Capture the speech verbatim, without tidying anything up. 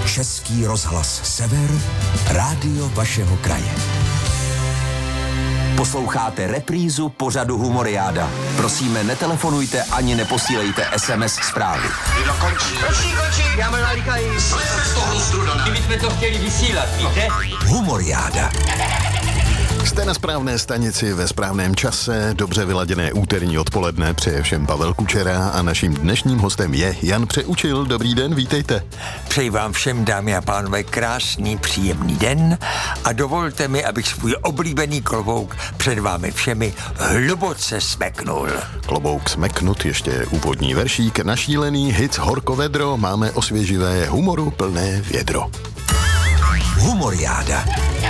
Český rozhlas Sever, rádio vašeho kraje. Posloucháte reprízu pořadu Humoriáda. Prosíme, netelefonujte ani neposílejte es em es zprávy. Končí, končí, já mám nalíkají. Slejte z toho strudané. My bychom to chtěli vysílat, víte? Humoriáda. Jste na správné stanici ve správném čase, dobře vyladěné úterní odpoledne, přeje všem Pavel Kučera a naším dnešním hostem je Jan Přeučil. Dobrý den, vítejte. Přeji vám všem, dámy a pánové, krásný, příjemný den a dovolte mi, abych svůj oblíbený klobouk před vámi všemi hluboce smeknul. Klobouk smeknut, ještě úvodní veršík, našílený hit Horko vedro, máme osvěživé humoru plné vědro. Humoriáda.